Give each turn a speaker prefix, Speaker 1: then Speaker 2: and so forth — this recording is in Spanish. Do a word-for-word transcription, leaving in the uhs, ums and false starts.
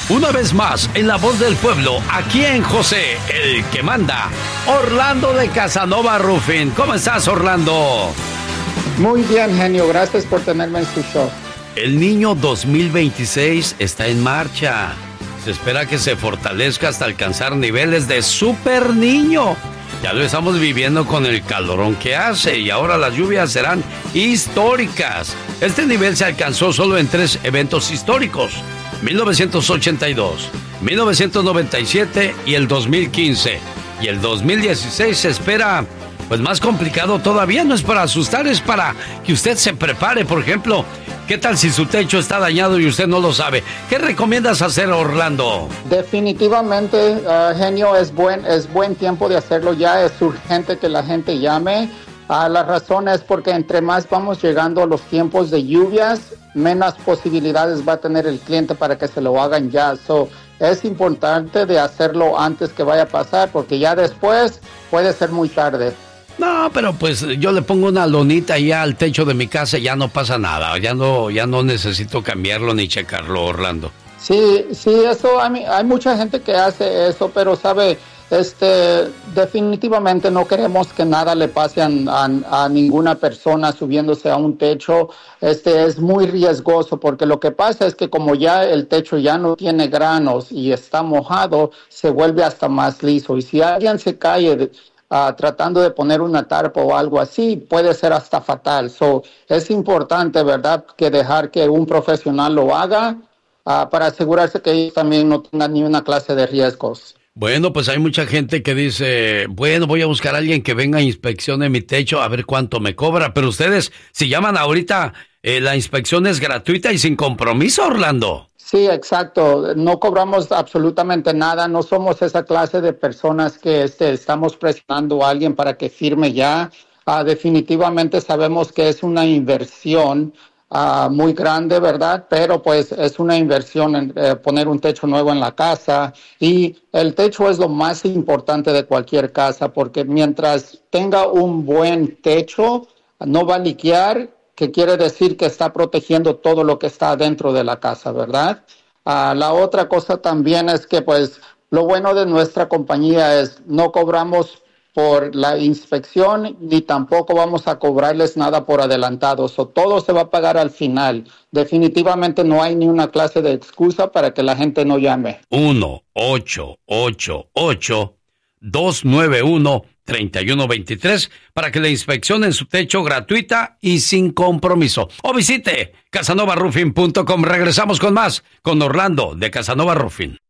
Speaker 1: Una vez más, en La Voz del Pueblo, aquí en José, el que manda, Orlando de Casanova Roofing. ¿Cómo estás, Orlando?
Speaker 2: Muy bien, genio. Gracias por tenerme en su show.
Speaker 1: El niño dos mil veintiséis está en marcha. Se espera que se fortalezca hasta alcanzar niveles de super niño. Ya lo estamos viviendo con el calorón que hace y ahora las lluvias serán históricas. Este nivel se alcanzó solo en tres eventos históricos: mil novecientos ochenta y dos, mil novecientos noventa y siete y el dos mil quince. Y el dos mil dieciséis se espera, pues, más complicado todavía. No es para asustar, es para que usted se prepare. Por ejemplo, ¿qué tal si su techo está dañado y usted no lo sabe? ¿Qué recomiendas hacer, Orlando?
Speaker 2: Definitivamente, uh, genio, es buen, es buen tiempo de hacerlo ya. Es urgente que la gente llame. Uh, la razón es porque entre más vamos llegando a los tiempos de lluvias, menos posibilidades va a tener el cliente para que se lo hagan ya. So, es importante de hacerlo antes que vaya a pasar, porque ya después puede ser muy tarde.
Speaker 1: No, pero pues yo le pongo una lonita ya al techo de mi casa y ya no pasa nada. Ya no, ya no necesito cambiarlo ni checarlo, Orlando.
Speaker 2: Sí, sí, eso, hay, hay mucha gente que hace eso, pero sabe, este, definitivamente no queremos que nada le pase a, a, a ninguna persona subiéndose a un techo. Este, es muy riesgoso, porque lo que pasa es que como ya el techo ya no tiene granos y está mojado, se vuelve hasta más liso. Y si alguien se cae de, Uh, tratando de poner una tarpa o algo así, puede ser hasta fatal. So, es importante, ¿verdad?, que dejar que un profesional lo haga uh, para asegurarse que ellos también no tengan ni una clase de riesgos.
Speaker 1: Bueno, pues hay mucha gente que dice, bueno, voy a buscar a alguien que venga a inspeccione mi techo a ver cuánto me cobra. Pero ustedes, si llaman ahorita, eh, la inspección es gratuita y sin compromiso, Orlando.
Speaker 2: Sí, exacto. No cobramos absolutamente nada. No somos esa clase de personas que este, estamos presionando a alguien para que firme ya. Uh, definitivamente sabemos que es una inversión uh, muy grande, ¿verdad? Pero pues es una inversión en eh, poner un techo nuevo en la casa. Y el techo es lo más importante de cualquier casa, porque mientras tenga un buen techo, no va a liquear, que quiere decir que está protegiendo todo lo que está dentro de la casa, ¿verdad? Uh, la otra cosa también es que, pues, lo bueno de nuestra compañía es no cobramos por la inspección ni tampoco vamos a cobrarles nada por adelantado. So, todo se va a pagar al final. Definitivamente no hay ni una clase de excusa para que la gente no llame.
Speaker 1: uno ocho ocho ocho dos nueve uno tres uno dos tres para que le inspeccionen su techo gratuita y sin compromiso. O visite casanova roofing punto com. Regresamos con más con Orlando de Casanova Roofing.